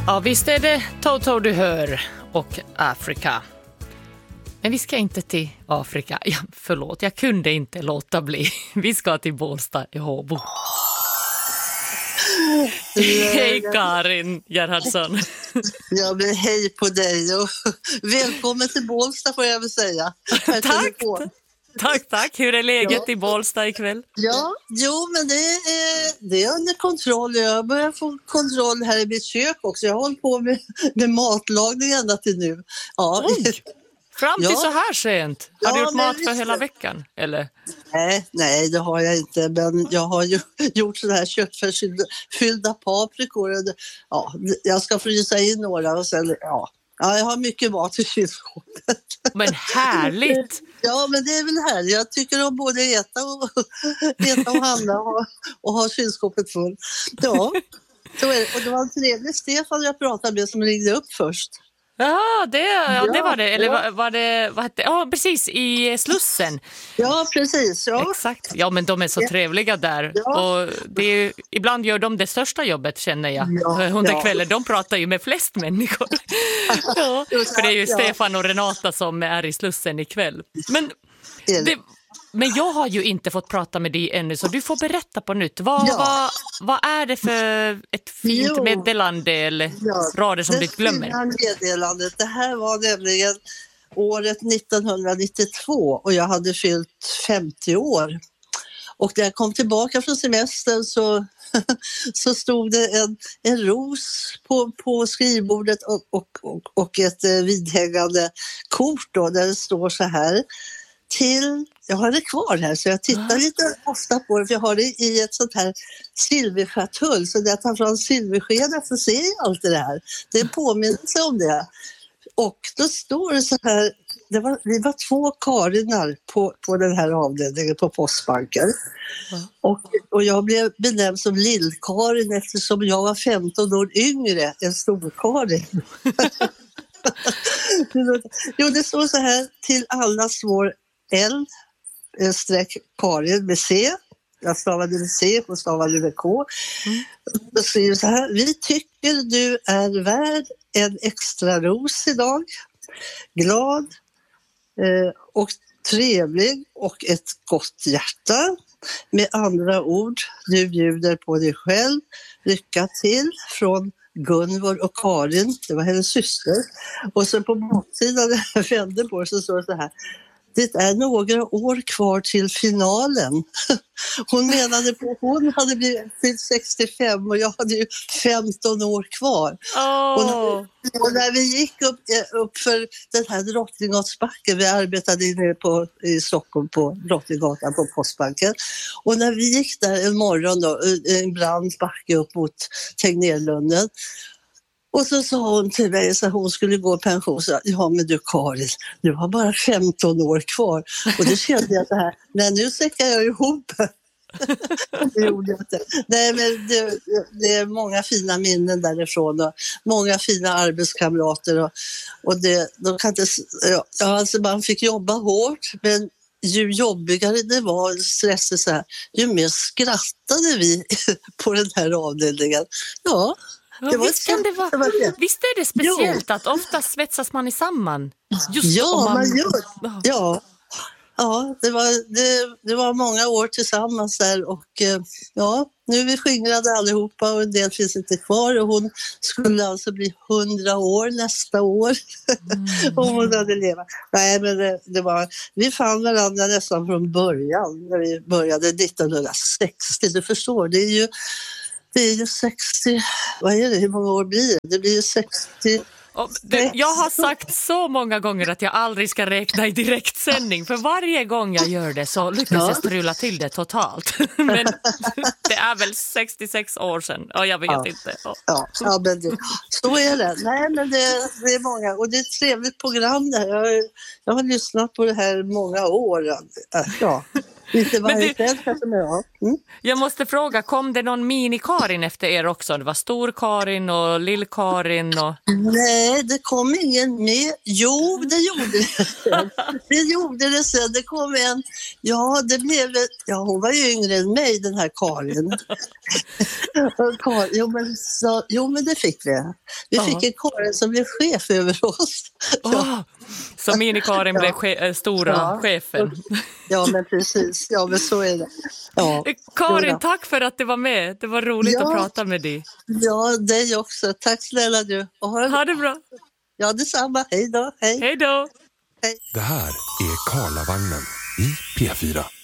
Ja, visst är det Toto du hör och Afrika. Men vi ska inte till Afrika. Ja, förlåt, jag kunde inte låta bli. Vi ska till Bålsta i Håbo. Hej Karin Gerhardsson. Ja, men hej på dig och välkommen till Bålsta får jag väl säga. Tack. Hur är läget i Bålsta ikväll? Ja, jo men det är under kontroll. Jag börjar få kontroll här i mitt kök också. Jag har hållit på med matlagning ända till nu. Ja. Fram till så här sent? Har du gjort mat för hela veckan? Eller? Nej, det har jag inte. Men jag har ju gjort sådana här köttfärsfyllda paprikor. Ja, jag ska frysa in några och sen, ja, jag har mycket mat i kylskåpet. Men härligt! Ja, men det är väl härligt. Jag tycker om både äta och handla och ha kylskåpet full. Ja, så är det. Och det var en trevlig Stefan jag pratade med som ringde upp först. Ja, det var det. Eller var det, vad hette? Ja, precis, i Slussen. Ja, precis. Ja. Exakt. Ja, men de är så trevliga där. Ja. Och ibland gör de det största jobbet, känner jag. Under kvällen, de pratar ju med flest människor. Ja, för det är ju Stefan och Renata som är i Slussen ikväll. Men jag har ju inte fått prata med dig ännu, så du får berätta på nytt. Vad är det för ett fint meddelande eller rader som du glömmer? Meddelandet. Det här var nämligen året 1992 och jag hade fyllt 50 år. Och när jag kom tillbaka från semestern så stod det en ros på skrivbordet och ett vidhängande kort då, där det står så här. Jag har det kvar här så jag tittar lite ofta på det för jag har det i ett sånt här silverschatull så när jag tar fram silverskeden så ser jag alltid det här. Det är en påminnelse om det. Och då står det så här, vi var 2 Karinar på den här avdelningen på Postbanken. Och jag blev benämnd som Lill-Karin eftersom jag var 15 år yngre än Stor-Karin. Jo, det står så här, till allas vår L-Karin med C. Jag stavade med C och stavade med K. Då skriver så här. Vi tycker du är värd en extra ros idag. Glad och trevlig och ett gott hjärta. Med andra ord, du bjuder på dig själv. Lycka till från Gunvor och Karin. Det var hennes syster. Och så på baksidan när jag vände på det så står det så här. Det är några år kvar till finalen. Hon menade på hon hade blivit 65 och jag hade ju 15 år kvar. Och när vi gick upp för den här Drottninggatan, vi arbetade nere i Stockholm på Drottninggatan på Postbanken. Och när vi gick där en morgon då, en brant backe upp mot Tegnérlunden. Och så sa hon till mig att hon skulle gå i pension. Så, ja men du Karin, du har bara 15 år kvar. Och då kände jag så här, nej nu säckar jag ihop. Det gjorde jag inte. Nej men det är många fina minnen därifrån. Och många fina arbetskamrater. Och de kan inte, alltså man fick jobba hårt men ju jobbigare det var, stressigt så här, ju mer skrattade vi på den här avdelningen. Ja. Visst är det speciellt att ofta svetsas man i samman. Man gör. Ja, det var många år tillsammans där och nu är vi skingrade allihopa och en del finns inte kvar och hon skulle alltså bli 100 år nästa år om hon hade levat. Nej, men vi fann varandra nästan från början när vi började 1960. Du förstår, det är ju 60, vad är det, hur många år blir det? Det blir ju 60. Jag har sagt så många gånger att jag aldrig ska räkna i direktsändning. För varje gång jag gör det så lyckas jag strula till det totalt. Men det är väl 66 år sedan. Och jag vet inte. Ja, men så är det. Nej, men det är många. Och det är ett trevligt program där. Jag har lyssnat på det här många år. Ja. Lite varje kväll kanske med jag. Jag måste fråga, kom det någon mini-Karin efter er också? Det var stor-Karin och lill-Karin och... Nej, det kom ingen med. Jo, det gjorde det sen. Det kom en. Ja, det blev... Ja, hon var ju yngre än mig, den här Karin. Jo, men det fick vi. Vi fick en Karin som blev chef över oss. Så mini-Karin blev stora chefen. Ja, men precis. Ja, men så är det. Ja. Karin, tack för att du var med. Det var roligt att prata med dig. Ja, dig också. Tack snälla du. Ha det bra. Ja, detsamma. Hej då. Hej då. Det här är Karlavagnen i P4.